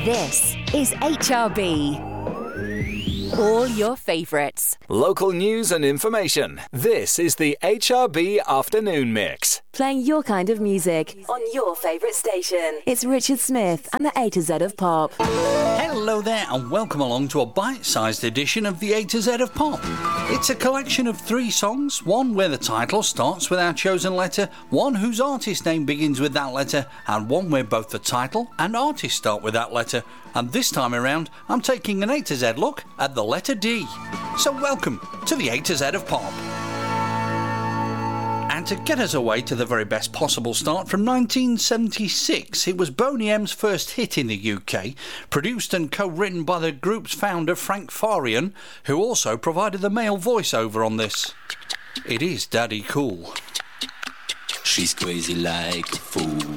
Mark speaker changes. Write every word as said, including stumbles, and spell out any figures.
Speaker 1: This is H R B. All your favourites.
Speaker 2: Local news and information. This is the H R B Afternoon Mix.
Speaker 1: Playing your kind of music on your favourite station. It's Richard Smith and the A to Z of Pop.
Speaker 3: Hello there and welcome along to a bite-sized edition of the A to Z of Pop. It's a collection of three songs, one where the title starts with our chosen letter, one whose artist name begins with that letter, and one where both the title and artist start with that letter. And this time around, I'm taking an A to Z look at the letter D. So welcome to the A to Z of Pop. And to get us away to the very best possible start, from nineteen seventy-six, it was Boney M's first hit in the U K, produced and co-written by the group's founder Frank Farian, who also provided the male voiceover on this. It is Daddy Cool.
Speaker 4: She's crazy like a fool.